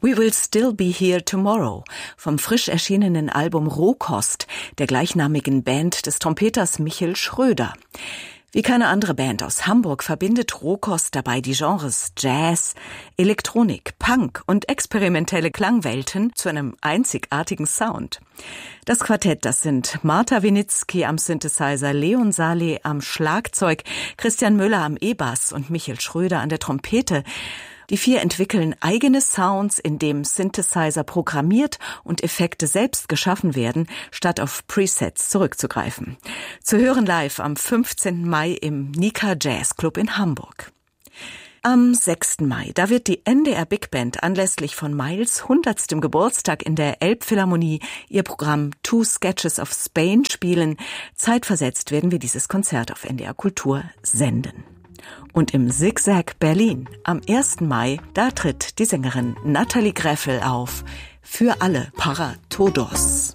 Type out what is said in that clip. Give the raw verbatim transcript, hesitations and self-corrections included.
We Will Still Be Here Tomorrow vom frisch erschienenen Album Rohkost der gleichnamigen Band des Trompeters Michel Schröder. Wie keine andere Band aus Hamburg verbindet Rohkost dabei die Genres Jazz, Elektronik, Punk und experimentelle Klangwelten zu einem einzigartigen Sound. Das Quartett, das sind Marta Winitzki am Synthesizer, Leon Saleh am Schlagzeug, Christian Müller am E-Bass und Michel Schröder an der Trompete. Die vier entwickeln eigene Sounds, in dem Synthesizer programmiert und Effekte selbst geschaffen werden, statt auf Presets zurückzugreifen. Zu hören live am fünfzehnten Mai im Nika Jazz Club in Hamburg. Am sechsten Mai, da wird die N D R Big Band anlässlich von Miles hundertstem Geburtstag in der Elbphilharmonie ihr Programm Two Sketches of Spain spielen. Zeitversetzt werden wir dieses Konzert auf N D R Kultur senden. Und im Zigzag Berlin am ersten Mai, da tritt die Sängerin Nathalie Greffel auf für alle Para Todos.